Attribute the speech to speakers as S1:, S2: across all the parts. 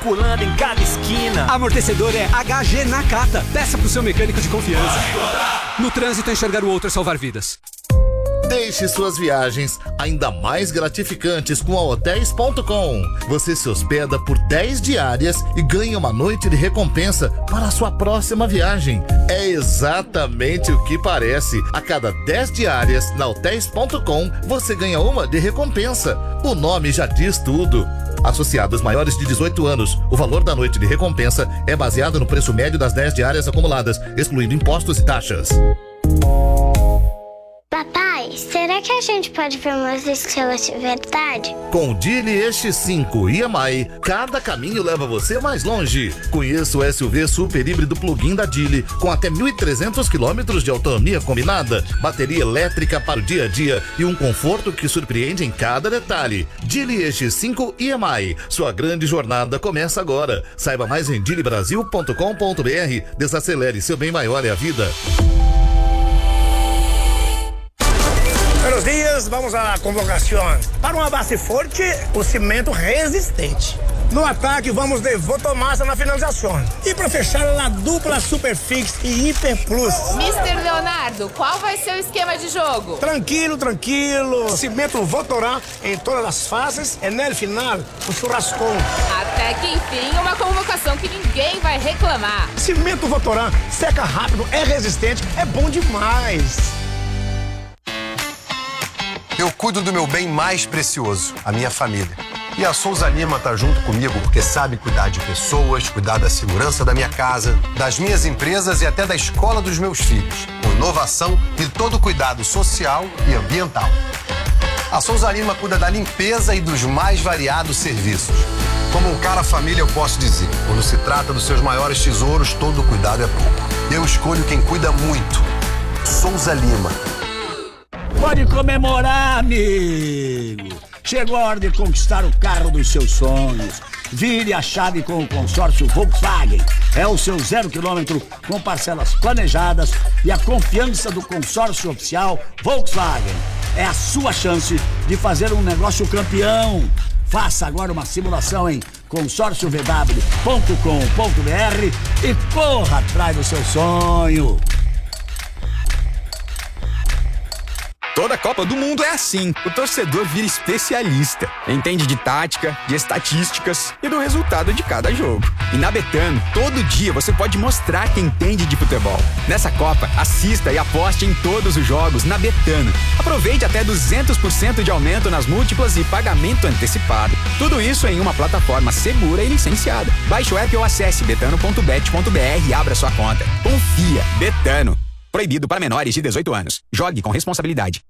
S1: circulando em cada esquina.
S2: Amortecedor é HG Nakata. Peça pro seu mecânico de confiança. No trânsito, enxergar o outro é salvar vidas.
S3: Deixe suas viagens ainda mais gratificantes com a Hotéis.com. Você se hospeda por 10 diárias e ganha uma noite de recompensa para a sua próxima viagem. É exatamente o que parece. A cada 10 diárias na Hotéis.com, você ganha uma de recompensa. O nome já diz tudo. Associados maiores de 18 anos, o valor da noite de recompensa é baseado no preço médio das 10 diárias acumuladas, excluindo impostos e taxas.
S4: Papai, será que a gente pode ver umas estrelas de verdade?
S3: Com o Geely X5 e EMI, cada caminho leva você mais longe. Conheça o SUV super híbrido plug-in da Geely, com até 1.300 km de autonomia combinada, bateria elétrica para o dia a dia e um conforto que surpreende em cada detalhe. Geely X5 e EMI, sua grande jornada começa agora. Saiba mais em geelybrasil.com.br. Desacelere, seu bem maior é a vida.
S5: Buenos dias, vamos à convocação. Para uma base forte, o cimento resistente. No ataque, vamos de Votomassa na finalização. E para fechar, a dupla Superfix e Hiper Plus.
S6: Mr. Leonardo, qual vai ser o esquema de jogo?
S5: Tranquilo, tranquilo. Cimento Votorá em todas as fases e no final, o churrascão.
S6: Até que enfim, uma convocação que ninguém vai reclamar.
S5: Cimento Votorá seca rápido, é resistente, é bom demais.
S7: Eu cuido do meu bem mais precioso, a minha família. E a Souza Lima tá junto comigo porque sabe cuidar de pessoas, cuidar da segurança da minha casa, das minhas empresas e até da escola dos meus filhos. Com inovação e todo o cuidado social e ambiental. A Souza Lima cuida da limpeza e dos mais variados serviços. Como um cara família, eu posso dizer, quando se trata dos seus maiores tesouros, todo cuidado é pouco. Eu escolho quem cuida muito. Souza Lima.
S8: Pode comemorar, amigo! Chegou a hora de conquistar o carro dos seus sonhos. Vire a chave com o consórcio Volkswagen. É o seu 0 km com parcelas planejadas e a confiança do consórcio oficial Volkswagen. É a sua chance de fazer um negócio campeão. Faça agora uma simulação em consórciovw.com.br e corra atrás do seu sonho.
S9: Toda Copa do Mundo é assim. O torcedor vira especialista. Entende de tática, de estatísticas e do resultado de cada jogo. E na Betano, todo dia você pode mostrar que entende de futebol. Nessa Copa, assista e aposte em todos os jogos na Betano. Aproveite até 200% de aumento nas múltiplas e pagamento antecipado. Tudo isso em uma plataforma segura e licenciada. Baixe o app ou acesse betano.bet.br e abra sua conta. Confia. Betano. Proibido para menores de 18 anos. Jogue com responsabilidade.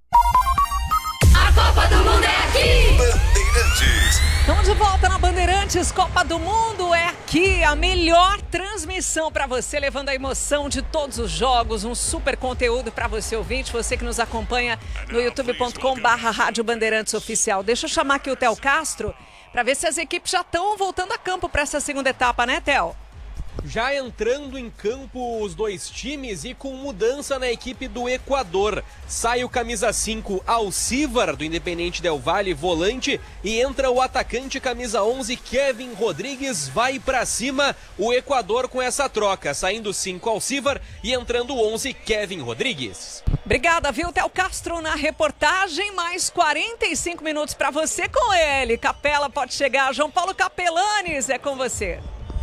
S6: A Copa do Mundo é aqui!
S10: Bandeirantes. Estamos de volta na Bandeirantes. Copa do Mundo é aqui. A melhor transmissão para você, levando a emoção de todos os jogos. Um super conteúdo para você, ouvinte. Você que nos acompanha no youtube.com/Rádio Bandeirantes Oficial. Deixa eu chamar aqui o Theo Castro para ver se as equipes já estão voltando a campo para essa segunda etapa, né, Theo?
S11: Já entrando em campo os dois times e com mudança na equipe do Equador. Sai o camisa 5 Alcívar, do Independente Del Valle, volante, e entra o atacante camisa 11 Kevin Rodrigues. Vai pra cima o Equador com essa troca, saindo 5 Alcívar e entrando 11 Kevin Rodrigues.
S10: Obrigada, viu, Theo Castro, na reportagem. Mais 45 minutos para você com ele. Capela pode chegar. João Paulo Capelanes, é com você.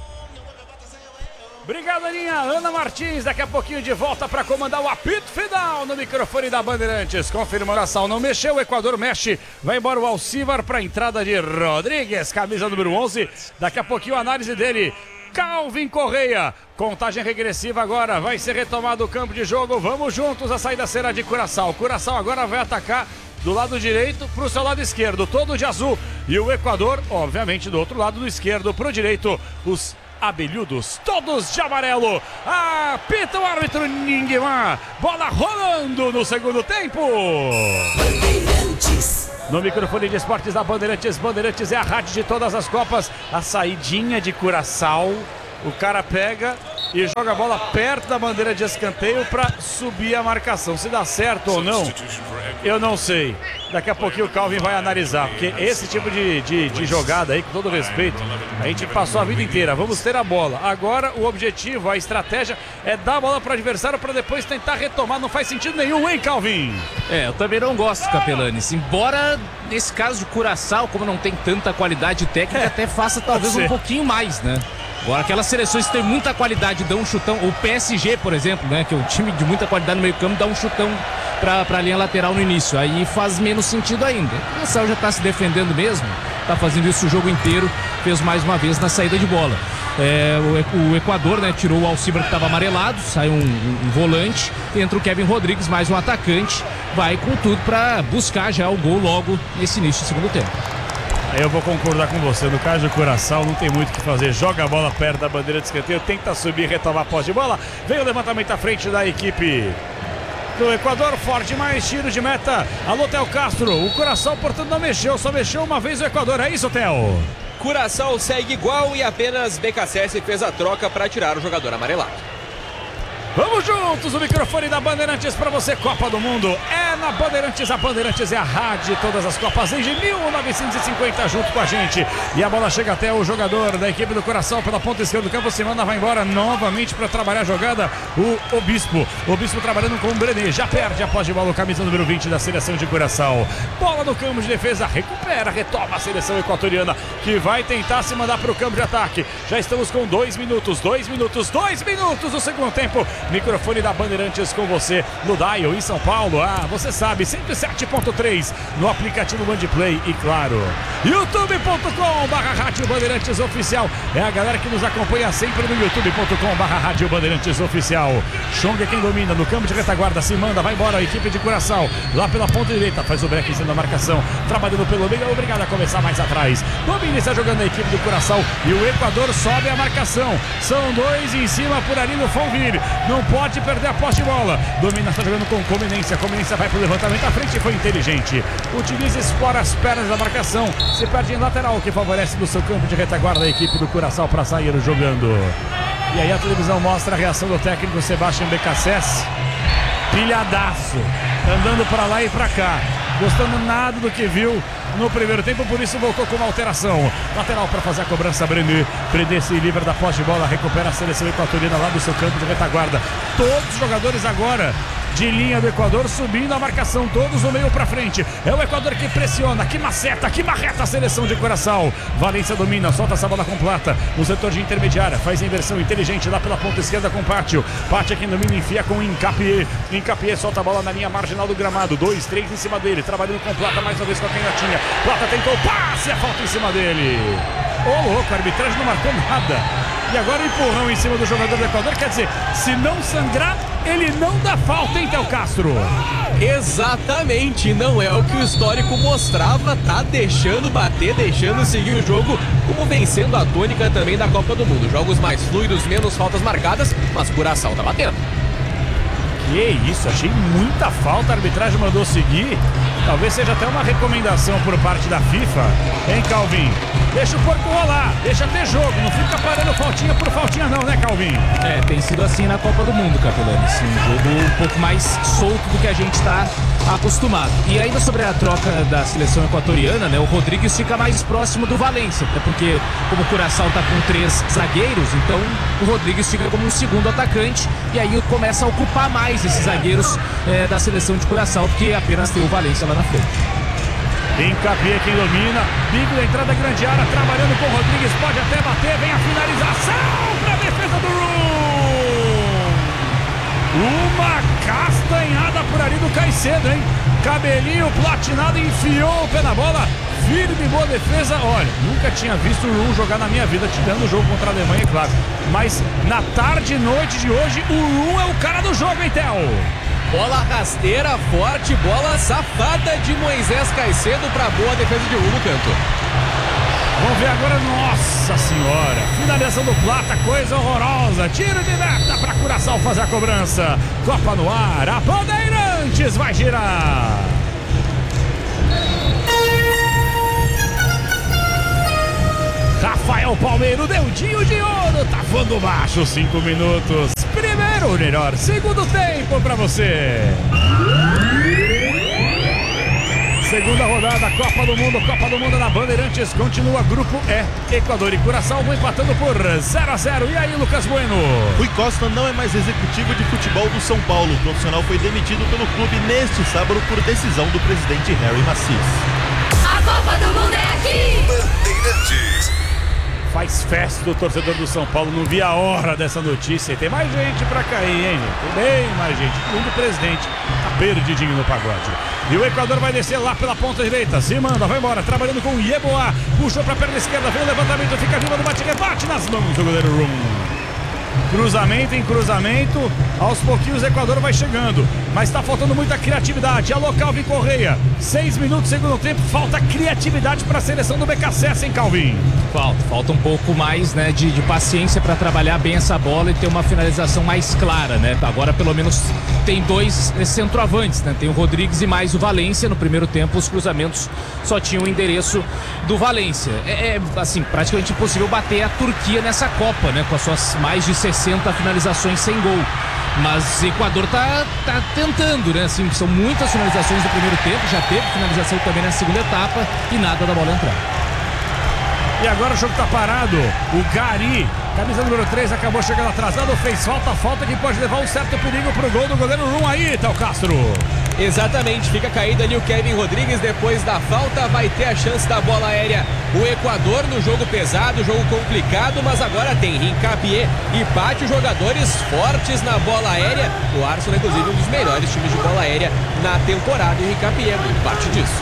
S12: Obrigado, Aninha. Ana Martins, daqui a pouquinho de volta para comandar o apito final no microfone da Bandeirantes. Confirmando a sal, não mexeu, o Equador mexe. Vai embora o Alcívar para a entrada de Rodrigues, camisa número 11. Daqui a pouquinho a análise dele. Calvin Correia, contagem regressiva agora, vai ser retomado o campo de jogo. Vamos juntos, a saída será de Curaçao. Curaçao agora vai atacar do lado direito para o seu lado esquerdo, todo de azul. E o Equador, obviamente, do outro lado do esquerdo para o direito, os abelhudos, todos de amarelo. Apita o árbitro Ninguém. Bola rolando no segundo tempo. Bandeirantes. No microfone de esportes da Bandeirantes. Bandeirantes é a rádio de todas as Copas. A saidinha de Curaçao. O cara pega e joga a bola perto da bandeira de escanteio para subir a marcação. Se dá certo ou não, eu não sei. Daqui a pouquinho o Calvin vai analisar, porque esse tipo de jogada aí, com todo respeito, a gente passou a vida inteira. Vamos ter a bola. Agora o objetivo, a estratégia é dar a bola para o adversário para depois tentar retomar. Não faz sentido nenhum, hein, Calvin?
S13: Eu também não gosto, Capelanes. Embora nesse caso de Curaçao, como não tem tanta qualidade técnica, até faça talvez um pouquinho mais, né? Agora, aquelas seleções que têm muita qualidade dão um chutão. O PSG, por exemplo, né? Que é um time de muita qualidade no meio campo, dá um chutão para a linha lateral no início. Aí faz menos sentido ainda. O Curaçao já está se defendendo mesmo. Está fazendo isso o jogo inteiro. Fez mais uma vez na saída de bola. O Equador, né, tirou o Alcibar, que estava amarelado. Sai um volante. Entra o Kevin Rodrigues, mais um atacante. Vai com tudo para buscar já o gol logo nesse início do segundo tempo.
S12: Eu vou concordar com você, no caso do Curaçao não tem muito o que fazer, joga a bola perto da bandeira de escanteio, tenta subir, retomar a posse de bola, vem o levantamento à frente da equipe do Equador, forte mais, tiro de meta, alô Theo Castro, o Curaçao portanto não mexeu, só mexeu uma vez o Equador, é isso, Theo?
S11: Curaçao segue igual e apenas BKSS fez a troca para tirar o jogador amarelado.
S12: Vamos juntos, o microfone da Bandeirantes para você, Copa do Mundo é na Bandeirantes, a Bandeirantes é a rádio de todas as Copas desde 1950 junto com a gente, e a bola chega até o jogador da equipe do Curaçao pela ponta esquerda do campo, Semana vai embora novamente para trabalhar a jogada, o Bispo trabalhando com o Brené, já perde a posse de bola, o camisa número 20 da seleção de Curaçao, bola no campo de defesa, recupera, retoma a seleção equatoriana, que vai tentar se mandar para o campo de ataque, já estamos com 2 minutos do segundo tempo. Microfone da Bandeirantes com você no Dial em São Paulo. Você sabe, 107.3 no aplicativo Bandplay e claro, youtube.com/Rádio Bandeirantes Oficial. É a galera que nos acompanha sempre no youtube.com/Rádio Bandeirantes Oficial. Chong é quem domina no campo de retaguarda, se manda, vai embora a equipe de Curaçao. Lá pela ponta direita, faz o break em cima da marcação, trabalhando pelo meio, obrigado a começar mais atrás. Domina, está jogando a equipe do Curaçao e o Equador sobe a marcação. São 2 em cima por ali no Fonville. Não pode perder a posse de bola. Domina, está jogando com Conveniência. Conveniência vai para o levantamento à frente, foi inteligente. Utiliza, explora as pernas da marcação. Se perde em lateral, o que favorece no seu campo de retaguarda a equipe do Curaçao para sair jogando. E aí a televisão mostra a reação do técnico Sebastião BKSS. Pilhadaço, andando para lá e para cá, gostando nada do que viu no primeiro tempo, por isso voltou com uma alteração. Lateral para fazer a cobrança, Brené se livra da posse de bola, recupera a seleção equatoriana lá do seu campo de retaguarda. Todos os jogadores agora de linha do Equador subindo a marcação, todos no meio para frente. É o Equador que pressiona, que maceta, que marreta a seleção de Curaçao. Valência domina, solta essa bola com Plata no setor de intermediária, faz a inversão inteligente lá pela ponta esquerda com Pátio. Pátio aqui domina, enfia com Incapié. Incapié solta a bola na linha marginal do gramado, 2, 3 em cima dele, trabalhando com Plata mais uma vez com a canhotinha. Plata tentou o passe, a falta em cima dele. Ô louco, a arbitragem não marcou nada. E agora empurrão em cima do jogador do Equador, quer dizer, se não sangrar, ele não dá falta, hein, Theo Castro?
S11: Exatamente, não é o que o histórico mostrava, tá deixando bater, deixando seguir o jogo, como vencendo a tônica também da Copa do Mundo. Jogos mais fluidos, menos faltas marcadas, mas Curaçao tá batendo.
S12: Que isso, achei muita falta, a arbitragem mandou seguir. Talvez seja até uma recomendação por parte da FIFA, hein, Calvin? Deixa o corpo rolar, deixa ter jogo, não fica parando faltinha por faltinha não, né, Calvin?
S13: Tem sido assim na Copa do Mundo, Capelanes. Um jogo um pouco mais solto do que a gente está acostumado. E ainda sobre a troca da seleção equatoriana, né, o Rodrigues fica mais próximo do Valência, até porque como o Curaçao está com 3 zagueiros, então o Rodrigues fica como um segundo atacante e aí começa a ocupar mais esses zagueiros da seleção de Curaçao, porque apenas tem o Valência lá na frente.
S12: Incapié quem domina, bico da entrada grande área, trabalhando com o Rodrigues, pode até bater, vem a finalização para a defesa do Rum. Uma castanhada por ali do Caicedo, hein? Cabelinho platinado, enfiou o pé na bola, firme, boa defesa. Olha, nunca tinha visto o Rum jogar na minha vida, tirando o jogo contra a Alemanha, claro. Mas na tarde e noite de hoje, o Rum é o cara do jogo, hein, Theo?
S11: Bola rasteira, forte, bola safada de Moisés Caicedo para boa defesa de Rum no canto.
S12: Vamos ver agora, nossa senhora, finalização do Plata, coisa horrorosa, tiro de meta para Curaçao fazer a cobrança. Copa no ar, a Bandeirantes vai girar. Rafa Rafael Palmeiro, dedinho de ouro, tá voando baixo, 5 minutos. Primeiro, melhor, segundo tempo pra você. Segunda rodada, Copa do Mundo na Bandeirantes, continua Grupo E. Equador e Curaçao vão empatando por 0-0. E aí, Lucas Bueno?
S14: Rui Costa não é mais executivo de futebol do São Paulo. O profissional foi demitido pelo clube neste sábado por decisão do presidente Harry Macis.
S15: A Copa do Mundo é aqui!
S12: Bandeirantes. Faz festa o torcedor do São Paulo, não vi a hora dessa notícia. E tem mais gente pra cair, hein, gente? Tem bem mais gente. O presidente tá perdidinho no pagode. E o Equador vai descer lá pela ponta direita. Se manda, vai embora, trabalhando com o Yeboah. Puxou pra perna esquerda, vem o levantamento, fica viva no bate-rebate nas mãos do goleiro Rum. Cruzamento em cruzamento, aos pouquinhos o Equador vai chegando, mas tá faltando muita criatividade. Alô, Calvin Correia, 6 minutos segundo tempo, falta criatividade para a seleção do BKSS, hein, Calvin?
S13: Falta um pouco mais, né, de paciência para trabalhar bem essa bola e ter uma finalização mais clara, né? Agora pelo menos tem 2 centroavantes, né? Tem o Rodrigues e mais o Valência. No primeiro tempo os cruzamentos só tinham o endereço do Valência. Assim, praticamente impossível bater a Turquia nessa Copa, né? Com as suas mais de 60 finalizações sem gol. Mas o Equador tá tentando, né? Assim, são muitas finalizações no primeiro tempo, já teve finalização também na segunda etapa e nada da bola entrar.
S12: E agora o jogo tá parado. O Gari, camisa número 3, acabou chegando atrasado, fez falta que pode levar um certo perigo pro gol do goleiro Rum aí, Théo Castro.
S11: Exatamente, fica caído ali o Kevin Rodrigues, depois da falta vai ter a chance da bola aérea. O Equador no jogo pesado, jogo complicado, mas agora tem Hincapié e Pátio, jogadores fortes na bola aérea. O Arsenal, inclusive, um dos melhores times de bola aérea na temporada, e o Hincapié é muito parte disso.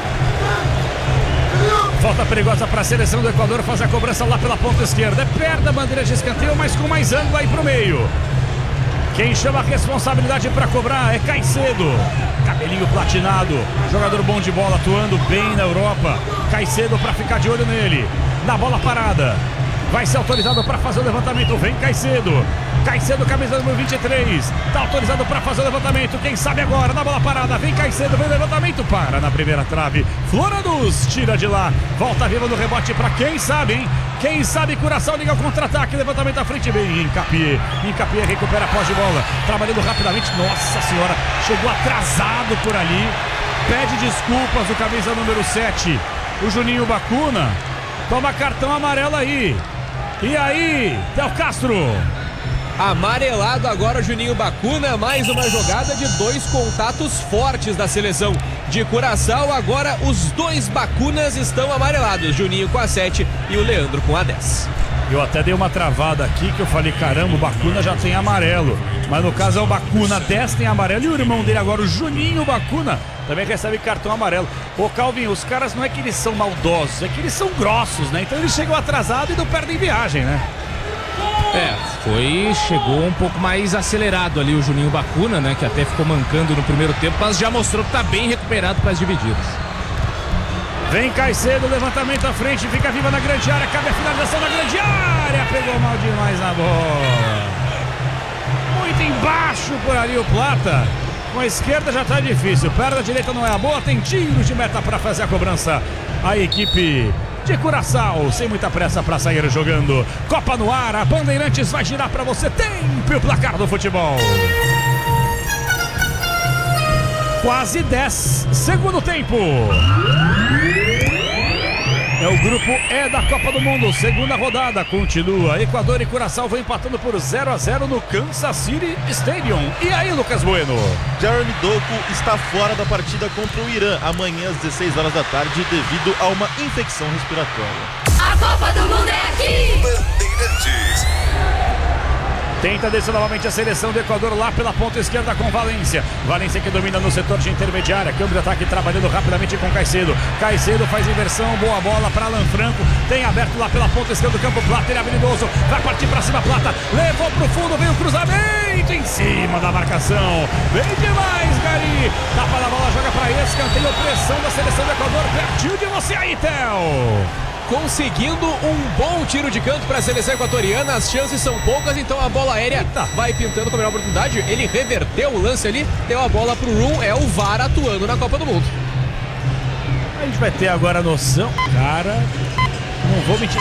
S12: Falta perigosa para a seleção do Equador, faz a cobrança lá pela ponta esquerda. É perto da bandeira de escanteio, mas com mais ângulo aí pro meio. Quem chama a responsabilidade para cobrar é Caicedo. Cabelinho platinado, jogador bom de bola, atuando bem na Europa. Caicedo para ficar de olho nele. Na bola parada, vai ser autorizado para fazer o levantamento. Vem Caicedo. Caicedo, camisa número 23. Tá autorizado para fazer o levantamento. Quem sabe agora, na bola parada. Vem Caicedo, vem o levantamento. Para na primeira trave. Floranus tira de lá. Volta viva no rebote para quem sabe, hein? Quem sabe Curaçao liga o contra-ataque. Levantamento à frente. Bem, Hincapié. Hincapié recupera a posse de bola. Trabalhando rapidamente. Nossa senhora, chegou atrasado por ali. Pede desculpas o camisa número 7. O Juninho Bacuna. Toma cartão amarelo aí. E aí, Théo Castro?
S11: Amarelado agora o Juninho Bacuna, mais uma jogada de 2 contatos fortes da seleção de Curaçao. Agora os 2 Bacunas estão amarelados, Juninho com a 7 e o Leandro com a 10.
S12: Eu até dei uma travada aqui que eu falei, caramba, o Bacuna já tem amarelo. Mas no caso é o Bacuna, 10 tem amarelo e o irmão dele agora, o Juninho Bacuna, também recebe cartão amarelo. Ô Calvin, os caras não é que eles são maldosos, é que eles são grossos, né? Então eles chegam atrasados e não perdem viagem, né?
S13: Chegou um pouco mais acelerado ali o Juninho Bacuna, né? Que até ficou mancando no primeiro tempo, mas já mostrou que tá bem recuperado para as divididas.
S12: Vem Caicedo, levantamento à frente, fica viva na grande área, cabe a finalização na grande área, pegou mal demais na bola. Muito embaixo por ali o Plata, com a esquerda já tá difícil, perna direita não é a boa, tem tiro de meta para fazer a cobrança. A equipe de Curaçao, sem muita pressa para sair jogando. Copa no ar, a Bandeirantes vai girar para você. Tempo e o placar do futebol. Quase 10, segundo tempo. É o grupo E da Copa do Mundo, segunda rodada, continua. Equador e Curaçao vão empatando por 0-0 no Kansas City Stadium. E aí, Lucas Bueno?
S14: Jeremy Doku está fora da partida contra o Irã amanhã às 16 horas da tarde devido a uma infecção respiratória.
S15: A Copa do Mundo é aqui!
S12: Bandeirantes. Tenta descer novamente a seleção do Equador lá pela ponta esquerda com Valência. Valência que domina no setor de intermediária. Câmbio de ataque trabalhando rapidamente com Caicedo. Caicedo faz inversão, boa bola para Alan Franco. Tem aberto lá pela ponta esquerda do campo. Plata, ele é habilidoso. Vai partir para cima, Plata. Levou pro fundo, vem o cruzamento em cima da marcação. Vem demais, Gari. Tapa da bola, joga para escanteio. Pressão da seleção do Equador. Pertinho de você aí, Theo.
S11: Conseguindo um bom tiro de canto para a seleção equatoriana, as chances são poucas, então a bola aérea vai pintando com a melhor oportunidade. Ele reverteu o lance ali, deu a bola pro Rum, é o VAR atuando na Copa do Mundo.
S12: A gente vai ter agora a noção, cara, não vou mentir,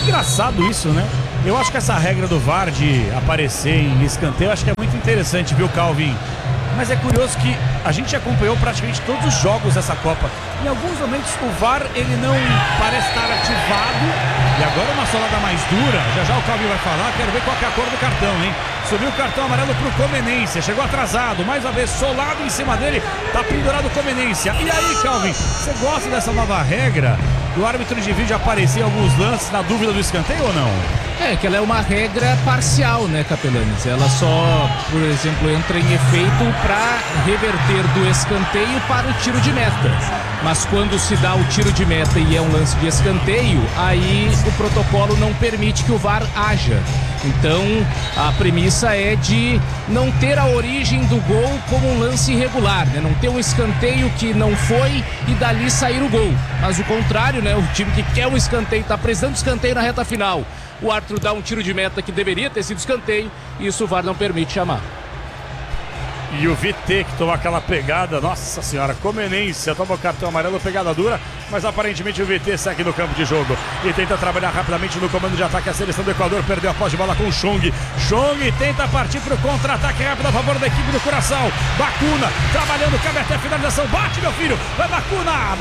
S12: engraçado isso, né? Eu acho que essa regra do VAR de aparecer em escanteio, eu acho que é muito interessante, viu, Calvin? Mas é curioso que a gente acompanhou praticamente todos os jogos dessa Copa. Em alguns momentos o VAR ele não parece estar ativado. E agora uma solada mais dura. Já o Calvin vai falar. Quero ver qual que é a cor do cartão, hein? Subiu o cartão amarelo pro Comenência. Chegou atrasado. Mais uma vez solado em cima dele. Tá pendurado o Comenência. E aí, Calvin, você gosta dessa nova regra? Do árbitro de vídeo aparecer em alguns lances na dúvida do escanteio ou não?
S13: É, que ela é uma regra parcial, né, Capelanes? Ela só, por exemplo, entra em efeito para reverter do escanteio para o tiro de meta. Mas quando se dá o tiro de meta e é um lance de escanteio, aí o protocolo não permite que o VAR haja. Então, a premissa é de não ter a origem do gol como um lance irregular, né? Não ter um escanteio que não foi e dali sair o gol. Mas o contrário, né? O time que quer um escanteio, está precisando de escanteio na reta final. O árbitro dá um tiro de meta que deveria ter sido escanteio e isso o VAR não permite chamar.
S12: E o VT que tomou aquela pegada, nossa senhora, Comenência, toma o cartão amarelo, pegada dura, mas aparentemente o VT segue no campo de jogo e tenta trabalhar rapidamente no comando de ataque. A seleção do Equador perdeu a posse de bola com o Chong. Chong tenta partir para o contra-ataque rápido a favor da equipe do Curaçao. Bacuna, trabalhando, cabe até a finalização, bate meu filho, vai Bacuna,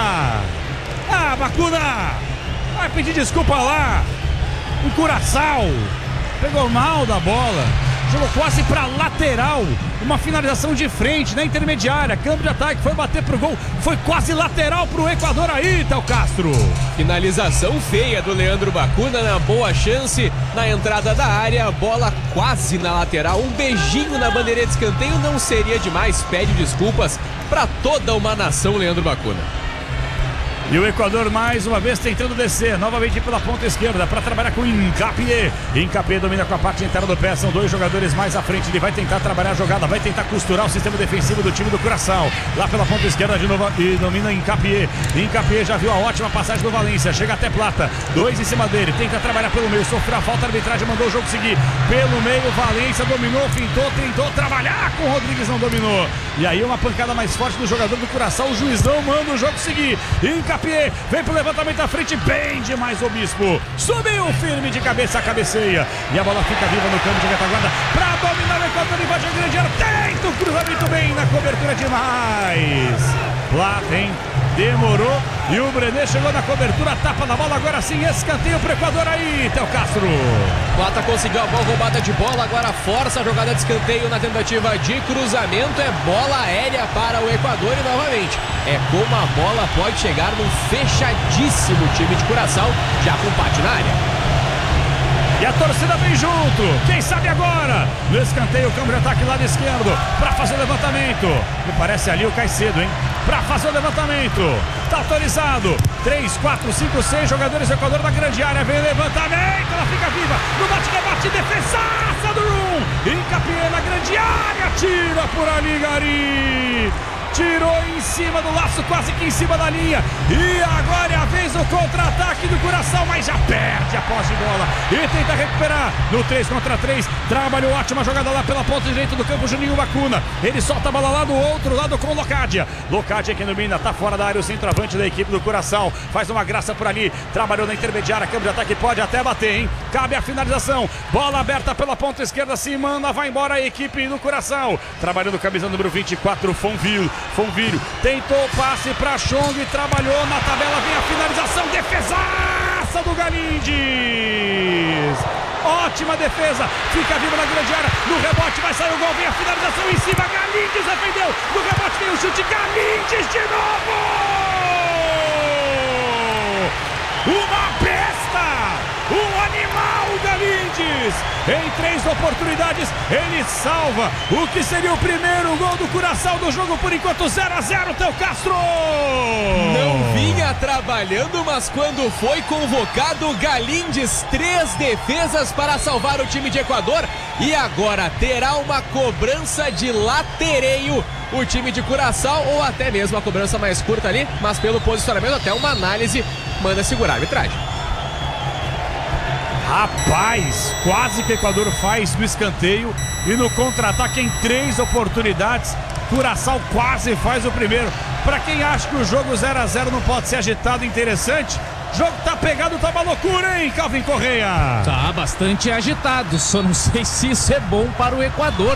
S12: Bacuna, vai pedir desculpa lá. O Curaçao pegou mal da bola, jogou quase pra lateral, uma finalização de frente na intermediária, campo de ataque, foi bater pro gol, foi quase lateral pro Equador aí, Théo Castro.
S11: Finalização feia do Leandro Bacuna, na boa chance na entrada da área, bola quase na lateral, um beijinho na bandeira de escanteio não seria demais, pede desculpas pra toda uma nação, Leandro Bacuna.
S12: E o Equador mais uma vez tentando descer, novamente pela ponta esquerda, para trabalhar com Hincapié. Hincapié domina com a parte interna do pé, são dois jogadores mais à frente. Ele vai tentar trabalhar a jogada, vai tentar costurar o sistema defensivo do time do Curaçao. Lá pela ponta esquerda de novo e domina Hincapié. Hincapié já viu a ótima passagem do Valência, chega até Plata, dois em cima dele, tenta trabalhar pelo meio, sofreu a falta, a arbitragem mandou o jogo seguir. Pelo meio, Valência dominou, fintou, tentou trabalhar com o Rodrigues, não dominou. E aí uma pancada mais forte do jogador do Curaçao, o juizão manda o jogo seguir. Hincapié vem pro levantamento à frente, bem demais o Bispo. Subiu firme de cabeça, a cabeceia. E a bola fica viva no campo de retaguarda para dominar o Equador, invade a grande área. Tenta o cruzamento bem na cobertura demais. Plata, hein? Demorou. E o Brené chegou na cobertura, tapa na bola, agora sim, escanteio pro Equador aí, Théo Castro.
S11: Plata conseguiu a bola, roubada de bola, agora força a jogada de escanteio na tentativa de cruzamento, é bola aérea para o Equador e novamente, é como a bola pode chegar num fechadíssimo time de Curaçao, já com empate na área.
S12: E a torcida vem junto, quem sabe agora, no escanteio, o campo de ataque lado esquerdo, para fazer o levantamento, me parece ali o Caicedo, hein, para fazer o levantamento, tá autorizado, 3, 4, 5, 6 jogadores do Equador na grande área, vem o levantamento, ela fica viva, no bate-debate, defesaça do Rum, Hincapié na grande área, tira por ali, Gari. Tirou em cima do laço, quase que em cima da linha. E agora é a vez do contra-ataque do Curaçao, mas já perde a posse de bola e tenta recuperar no 3 contra 3. Trabalhou ótima jogada lá pela ponta direita do campo, Juninho Bacuna. Ele solta a bola lá do outro lado com o Locadia. Locadia que domina, tá fora da área o centroavante da equipe do Curaçao. Faz uma graça por ali, trabalhou na intermediária, campo de ataque, pode até bater, hein? Cabe a finalização, bola aberta pela ponta esquerda, se manda, vai embora a equipe do Curaçao. Trabalhando camisa número 24, Fonvilho, tentou o passe para Chong, trabalhou na tabela, vem a finalização, defesaça do Galindes. Ótima defesa, fica vivo na grande área, no rebote vai sair o gol, vem a finalização em cima, Galindes defendeu, no rebote vem o chute, Galindes de novo! Uma besta! Um animal, Galindes! Em 3 oportunidades, ele salva o que seria o primeiro gol do Curaçao do jogo, por enquanto 0-0, Théo Castro!
S11: Não vinha trabalhando, mas quando foi convocado, Galindes, 3 defesas para salvar o time de Equador e agora terá uma cobrança de latereio o time de Curaçao, ou até mesmo a cobrança mais curta ali, mas pelo posicionamento até uma análise manda segurar a arbitragem.
S12: Rapaz, quase que o Equador faz no escanteio e no contra-ataque em 3 oportunidades, Curaçao quase faz o primeiro. Para quem acha que o jogo 0-0 não pode ser agitado e interessante, O jogo tá pegado, tá uma loucura, hein, Calvin Correia?
S13: Tá bastante agitado, só não sei se isso é bom para o Equador,